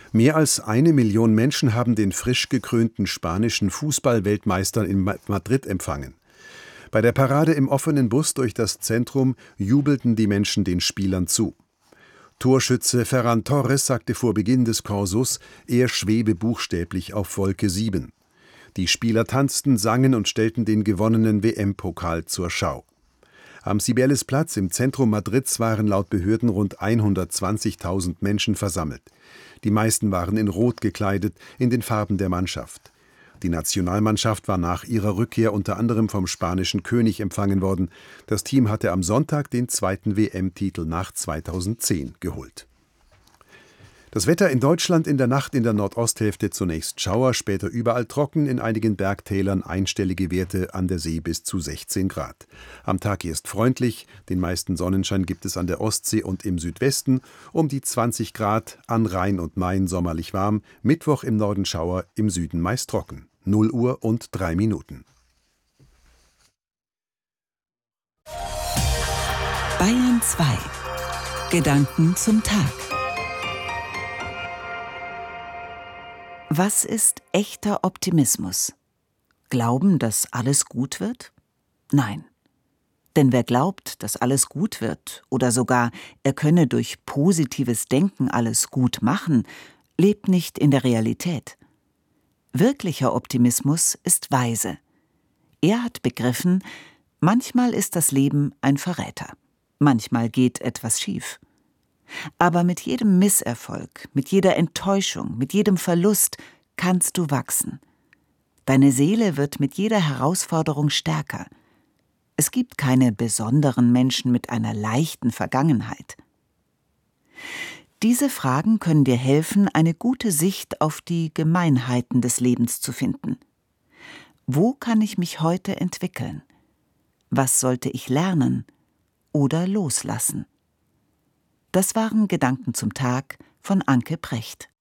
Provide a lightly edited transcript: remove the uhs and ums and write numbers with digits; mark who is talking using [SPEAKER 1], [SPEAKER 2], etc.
[SPEAKER 1] Mehr als 1 Million Menschen haben den frisch gekrönten spanischen Fußball-Weltmeister in Madrid empfangen. Bei der Parade im offenen Bus durch das Zentrum jubelten die Menschen den Spielern zu. Torschütze Ferran Torres sagte vor Beginn des Corsos, er schwebe buchstäblich auf Wolke 7. Die Spieler tanzten, sangen und stellten den gewonnenen WM-Pokal zur Schau. Am Cibeles-Platz im Zentrum Madrids waren laut Behörden rund 120.000 Menschen versammelt. Die meisten waren in Rot gekleidet, in den Farben der Mannschaft. Die Nationalmannschaft war nach ihrer Rückkehr unter anderem vom spanischen König empfangen worden. Das Team hatte am Sonntag den zweiten WM-Titel nach 2010 geholt. Das Wetter in Deutschland: in der Nacht in der Nordosthälfte zunächst Schauer, später überall trocken, in einigen Bergtälern einstellige Werte, an der See bis zu 16 Grad. Am Tag erst freundlich, den meisten Sonnenschein gibt es an der Ostsee und im Südwesten, um die 20 Grad, an Rhein und Main sommerlich warm, Mittwoch im Norden Schauer, im Süden meist trocken. 0 Uhr und 3 Minuten.
[SPEAKER 2] Bayern 2. Gedanken zum Tag. Was ist echter Optimismus? Glauben, dass alles gut wird? Nein. Denn wer glaubt, dass alles gut wird oder sogar er könne durch positives Denken alles gut machen, lebt nicht in der Realität. Wirklicher Optimismus ist weise. Er hat begriffen, manchmal ist das Leben ein Verräter. Manchmal geht etwas schief. Aber mit jedem Misserfolg, mit jeder Enttäuschung, mit jedem Verlust kannst du wachsen. Deine Seele wird mit jeder Herausforderung stärker. Es gibt keine besonderen Menschen mit einer leichten Vergangenheit. Diese Fragen können dir helfen, eine gute Sicht auf die Gemeinheiten des Lebens zu finden. Wo kann ich mich heute entwickeln? Was sollte ich lernen oder loslassen? Das waren Gedanken zum Tag von Anke Precht.